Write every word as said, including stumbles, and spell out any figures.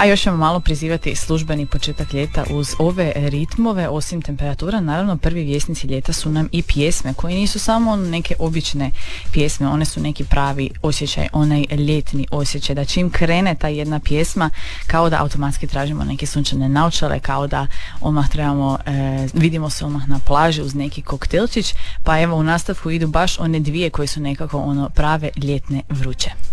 A još ćemo malo prizivati službeni početak ljeta uz ove ritmove. Osim temperatura, naravno prvi vjesnici ljeta su nam i pjesme koje nisu samo neke obične pjesme, one su neki pravi osjećaj, onaj ljetni osjećaj da čim krene ta jedna pjesma kao da automatski tražimo neke sunčane naočale, kao da odmah trebamo, e, vidimo se odmah na plaži uz neki koktelčić, pa evo u nastavku idu baš one dvije koje su nekako ono prave ljetne vruće.